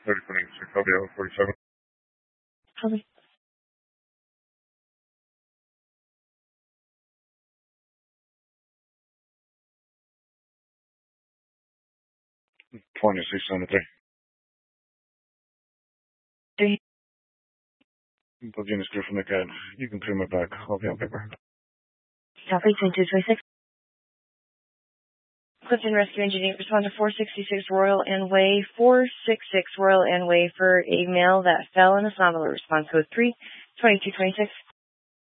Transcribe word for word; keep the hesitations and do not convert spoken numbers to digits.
thirty twenty-six, I'll be out forty-seven. Okay. twenty-six seventy-three. Three. Plug in a screw from the cat. You can trim it back. I'll be on paper. Copy, twenty-two twenty-six. Clifton Rescue Engineer, respond to four sixty-six Royal Ann Way, four sixty-six Royal Ann Way for a male that fell in the Somali. Response code three, twenty-two twenty-six.